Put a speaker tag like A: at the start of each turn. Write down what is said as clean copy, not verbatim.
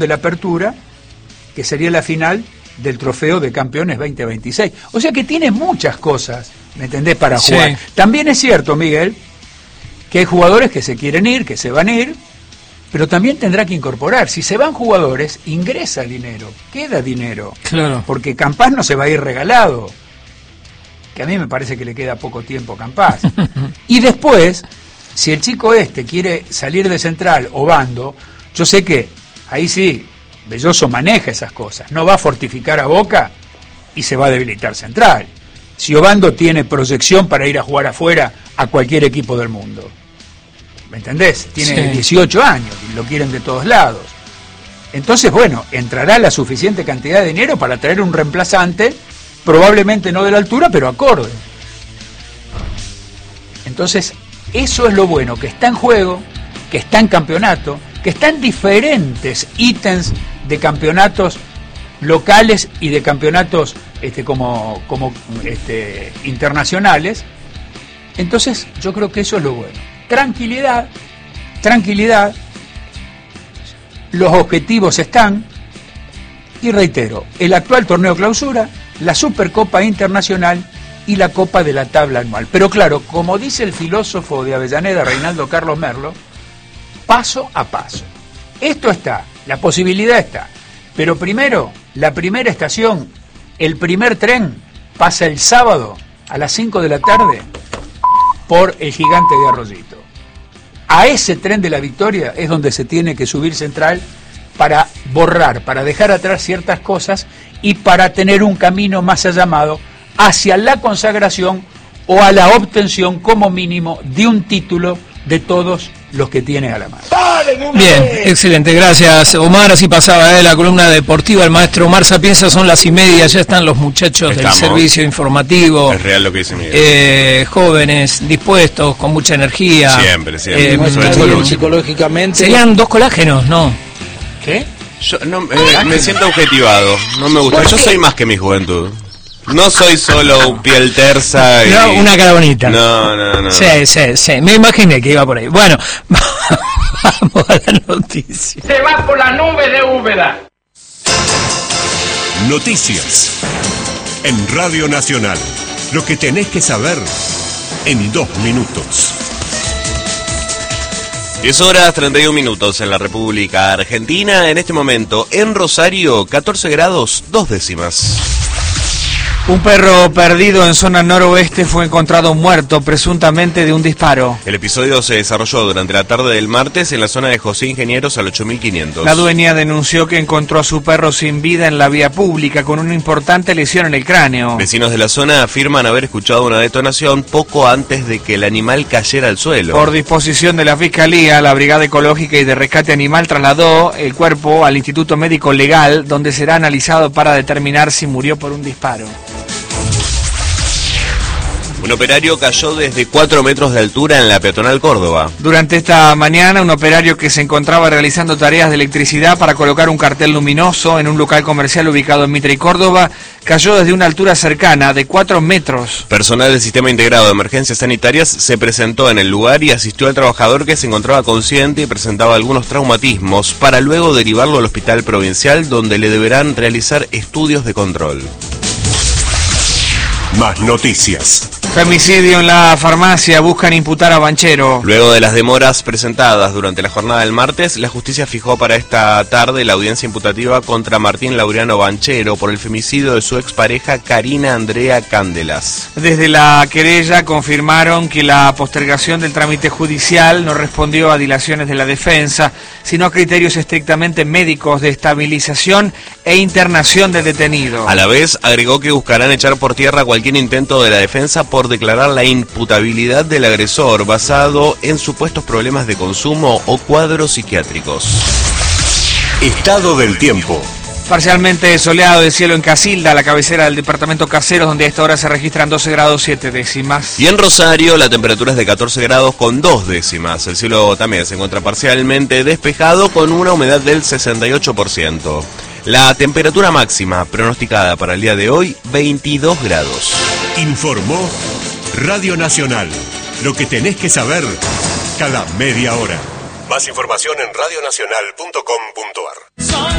A: de la apertura, que sería la final del Trofeo de Campeones 2026. O sea que tiene muchas cosas, ¿me entendés?, para jugar. Sí. También es cierto, Miguel, que hay jugadores que se quieren ir, que se van a ir, pero también tendrá que incorporar. Si se van jugadores, ingresa dinero, queda dinero. Claro. Porque Campás no se va a ir regalado, que a mí me parece que le queda poco tiempo a Campás. Y después, si el chico quiere salir de central o bando, yo sé que ahí sí, Belloso maneja esas cosas. No va a fortificar a Boca y se va a debilitar central. Si Obando tiene proyección para ir a jugar afuera a cualquier equipo del mundo. ¿Me entendés? Tiene 18 años y lo quieren de todos lados. Entonces, bueno, entrará la suficiente cantidad de dinero para traer un reemplazante, probablemente no de la altura, pero acorde. Entonces, eso es lo bueno, que está en juego, que está en campeonato, que están diferentes ítems de campeonatos locales y de campeonatos internacionales. Entonces yo creo que eso es lo bueno. Tranquilidad, los objetivos están, y reitero, el actual torneo clausura, la Supercopa Internacional y la Copa de la Tabla Anual. Pero claro, como dice el filósofo de Avellaneda, Reinaldo Carlos Merlo, paso a paso. Esto está, la posibilidad está, pero primero, la primera estación, el primer tren, pasa el sábado a las 5 de la tarde por el Gigante de Arroyito. A ese tren de la victoria es donde se tiene que subir Central para borrar, para dejar atrás ciertas cosas y para tener un camino más llamado hacia la consagración o a la obtención como mínimo de un título de todos los que tiene a la mano.
B: Bien, excelente, gracias Omar. Así pasaba la columna deportiva el maestro Omar Sapienza. Son 1:30, ya están los muchachos del servicio informativo.
C: Es real lo que dice Miguel.
B: Jóvenes, dispuestos, con mucha energía.
C: Siempre.
B: Psicológicamente. Serían 2 colágenos, ¿no?
A: ¿Qué?
C: Yo me siento objetivado, no me gusta. Yo soy más que mi juventud. No soy solo piel tersa y...
B: No, una cara bonita.
C: No.
B: Sí, me imaginé que iba por ahí. Bueno, vamos a la noticia.
D: Se va por la nube de Úbeda.
E: Noticias en Radio Nacional. Lo que tenés que saber en 2 minutos.
C: 10:31 en la República Argentina. En este momento, en Rosario, 14 grados 2 décimas.
B: Un perro perdido en zona noroeste fue encontrado muerto, presuntamente de un disparo.
C: El episodio se desarrolló durante la tarde del martes en la zona de José Ingenieros al 8500.
B: La dueña denunció que encontró a su perro sin vida en la vía pública con una importante lesión en el cráneo.
C: Vecinos de la zona afirman haber escuchado una detonación poco antes de que el animal cayera al suelo.
B: Por disposición de la Fiscalía, la Brigada Ecológica y de Rescate Animal trasladó el cuerpo al Instituto Médico Legal, donde será analizado para determinar si murió por un disparo.
C: Un operario cayó desde 4 metros de altura en la peatonal Córdoba.
B: Durante esta mañana, un operario que se encontraba realizando tareas de electricidad para colocar un cartel luminoso en un local comercial ubicado en Mitre y Córdoba, cayó desde una altura cercana de 4 metros.
C: Personal del Sistema Integrado de Emergencias Sanitarias se presentó en el lugar y asistió al trabajador que se encontraba consciente y presentaba algunos traumatismos, para luego derivarlo al Hospital Provincial, donde le deberán realizar estudios de control.
E: Más noticias.
B: Femicidio en la farmacia, buscan imputar a Banchero.
C: Luego de las demoras presentadas durante la jornada del martes, la justicia fijó para esta tarde la audiencia imputativa contra Martín Laureano Banchero por el femicidio de su expareja Karina Andrea Cándelas.
B: Desde la querella confirmaron que la postergación del trámite judicial no respondió a dilaciones de la defensa, sino a criterios estrictamente médicos de estabilización e internación del detenido.
C: A la vez, agregó que buscarán echar por tierra cualquier intento de la defensa por declarar la imputabilidad del agresor basado en supuestos problemas de consumo o cuadros psiquiátricos.
E: Estado del tiempo.
B: Parcialmente soleado de cielo en Casilda, la cabecera del departamento Caseros, donde a esta hora se registran 12 grados 7 décimas.
C: Y en Rosario la temperatura es de 14 grados con 2 décimas. El cielo también se encuentra parcialmente despejado con una humedad del 68%. La temperatura máxima pronosticada para el día de hoy, 22 grados.
E: Informó Radio Nacional. Lo que tenés que saber cada media hora. Más información en radionacional.com.ar.